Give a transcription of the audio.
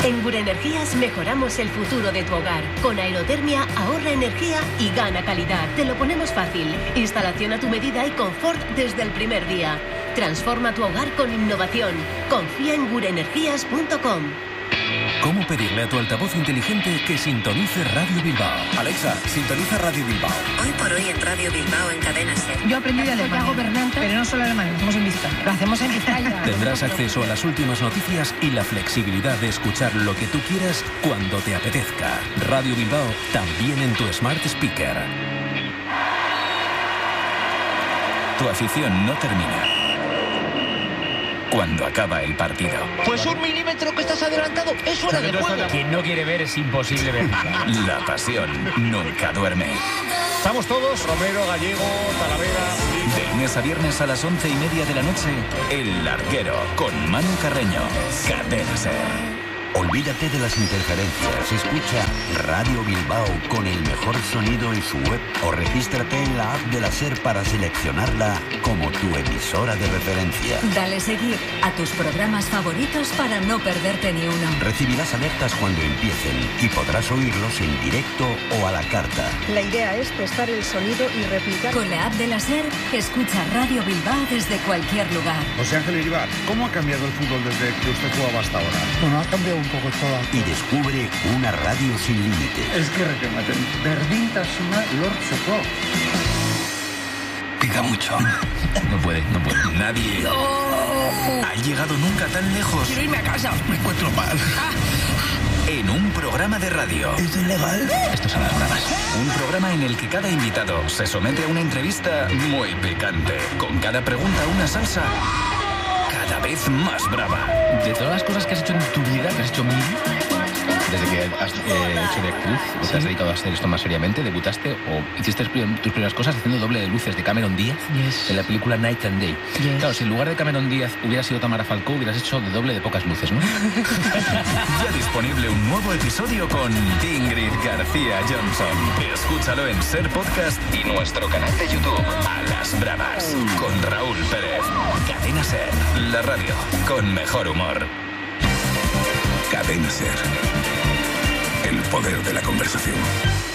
En Gurenergías mejoramos el futuro de tu hogar. Con aerotermia ahorra energía y gana calidad. Te lo ponemos fácil. Instalación a tu medida y confort desde el primer día. Transforma tu hogar con innovación. Confía en gurenergías.com. ¿Cómo pedirle a tu altavoz inteligente que sintonice Radio Bilbao? Alexa, sintoniza Radio Bilbao. Hoy por hoy en Radio Bilbao en Cadena SER. Yo aprendí de alemán, gobernante, pero no solo alemán, lo hacemos en Vizcaya. Lo hacemos en Vizcaya. Tendrás acceso a las últimas noticias y la flexibilidad de escuchar lo que tú quieras cuando te apetezca. Radio Bilbao, también en tu Smart Speaker. Tu afición no termina cuando acaba el partido. Pues 1 milímetro que estás adelantado es fuera de juego. Quien no quiere ver es imposible ver. La pasión nunca duerme. Estamos todos, Romero, Gallego, Talavera. De lunes a viernes a las 11:30 de la noche, El Larguero con Manu Carreño. Cadena SER. Olvídate de las interferencias, escucha Radio Bilbao con el mejor sonido en su web o regístrate en la app de la SER para seleccionarla como tu emisora de referencia. Dale seguir a tus programas favoritos para no perderte ni uno. Recibirás alertas cuando empiecen y podrás oírlos en directo o a la carta. La idea es testar el sonido y replicar. Con la app de la SER, escucha Radio Bilbao desde cualquier lugar. José Ángel Iribar, ¿cómo ha cambiado el fútbol desde que usted jugaba hasta ahora? Bueno, ha cambiado un poco toda. Y descubre una radio sin límites. Es que reclamaten. Berdintasuna lortzeko. Pica mucho. No puede. Nadie ha llegado nunca tan lejos. Quiero irme a casa. Me encuentro mal. En un programa de radio. ¿Es ilegal? Esto es a las bravas. Un programa en el que cada invitado se somete a una entrevista muy picante. Con cada pregunta una salsa cada vez más brava. De todas las cosas que has hecho en tu vida, que has hecho mil, desde que has hecho de actriz, te has dedicado a hacer esto más seriamente, debutaste o hiciste tus primeras cosas haciendo doble de luces de Cameron Díaz en la película Night and Day. Claro, si en lugar de Cameron Díaz hubiera sido Tamara Falcó, hubieras hecho de doble de pocas luces, ¿no? Ya disponible un nuevo episodio con Ingrid García Johnson. Escúchalo en SER Podcast y nuestro canal de YouTube. A las bravas, con Raúl Pérez. Cadena SER, la radio con mejor humor. Cadena SER. El poder de la conversación.